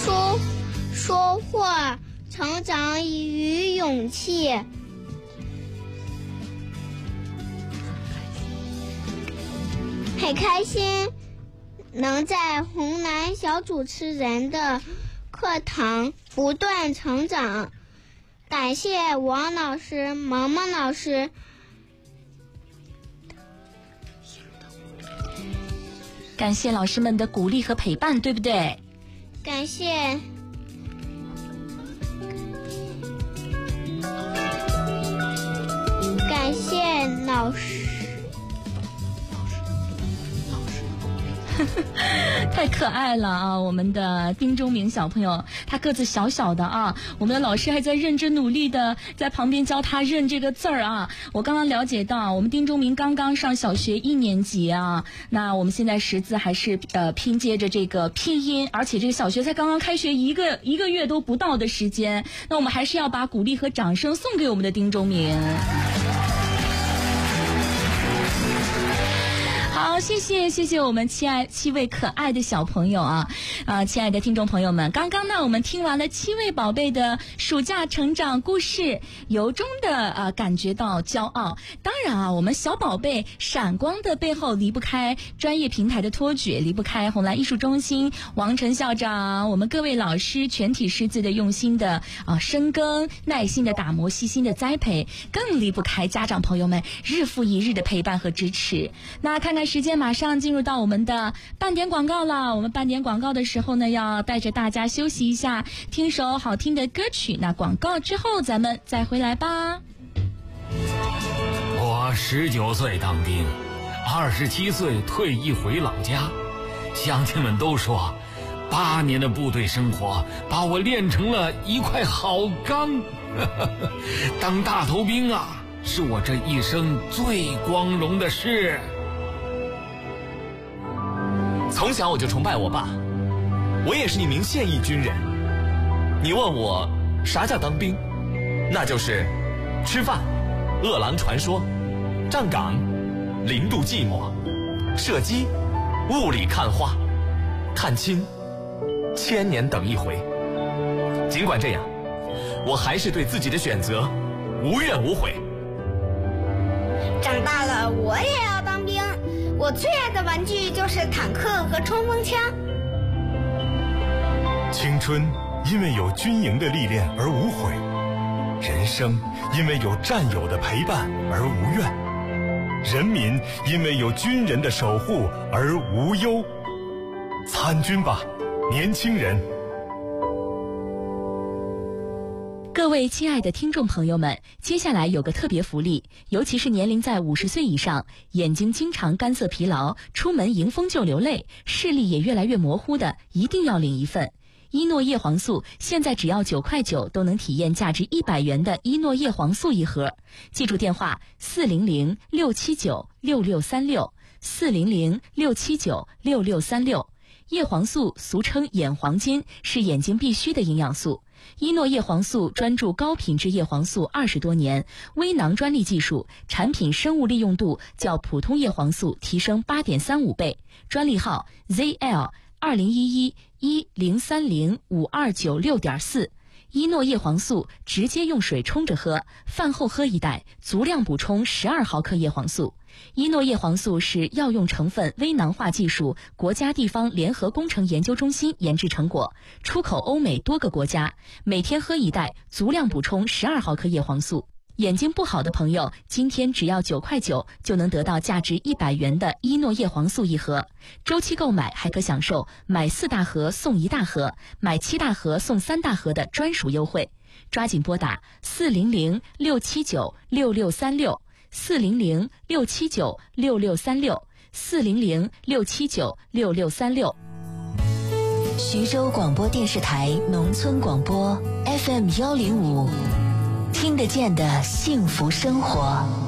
收获成长与勇气。很开心能在湖南小主持人的课堂不断成长，感谢王老师、萌萌老师， 感谢老师们的鼓励和陪伴，对不对？ 感谢老师。 太可爱了啊！我们的丁中明小朋友，他个子小小的啊，我们的老师还在认真努力的在旁边教他认这个字儿啊。我刚刚了解到，我们丁中明刚刚上小学1年级啊，那我们现在识字还是拼接着这个拼音，而且这个小学才刚刚开学一个月都不到的时间，那我们还是要把鼓励和掌声送给我们的丁中明。好，谢谢我们7位可爱的小朋友啊！亲爱的听众朋友们，刚刚呢我们听完了7位宝贝的暑假成长故事，由衷的感觉到骄傲。当然啊，我们小宝贝闪光的背后离不开专业平台的托举，离不开红蓝艺术中心王晨校长，我们各位老师全体师资的用心的深耕，耐心的打磨，细心的栽培，更离不开家长朋友们日复一日的陪伴和支持。那看看时间，马上进入到我们的半点广告了。我们半点广告的时候呢，要带着大家休息一下，听首好听的歌曲。那广告之后咱们再回来吧。 我19岁当兵，27岁退役回老家，乡亲们都说8年的部队生活把我练成了一块好钢。当大头兵啊，是我这一生最光荣的事。 从小我就崇拜我爸，我也是一名现役军人。你问我啥叫当兵，那就是吃饭、饿狼传说、站岗、0度寂寞、射击、雾里看花、探亲、1000年等一回。尽管这样，我还是对自己的选择无怨无悔。 长大了我也要当兵，我最爱的玩具就是坦克和冲锋枪。 青春因为有军营的历练而无悔，人生因为有战友的陪伴而无怨，人民因为有军人的守护而无忧。参军吧，年轻人！ 各位亲爱的听众朋友们，接下来有个特别福利，尤其是年龄在50岁以上，眼睛经常干涩疲劳，出门迎风就流泪，视力也越来越模糊的，一定要领一份。伊诺叶黄素现在只要9块9都能体验价值100元的伊诺叶黄素一盒。记住电话400-679-6636，400-679-6636。叶黄素俗称眼黄金，是眼睛必须的营养素。伊诺叶黄素专注高品质叶黄素20多年，微囊专利技术，产品生物利用度较普通叶黄素提升8.35倍，专利号 ZL2011-1030-5296.4。伊诺叶黄素直接用水冲着喝，饭后喝1袋，足量补充12毫克叶黄素。伊诺叶黄素是药用成分微囊化技术国家地方联合工程研究中心研制成果，出口欧美多个国家，每天喝1袋，足量补充12毫克叶黄素。眼睛不好的朋友，今天只要9块9就能得到价值100元的伊诺叶黄素一盒，周期购买还可享受买4大盒送1大盒，买7大盒送3大盒的专属优惠。抓紧拨打400-679-6636，400-679-6636，400-679-6636。 徐州广播电视台农村广播 FM105，听得见的幸福生活。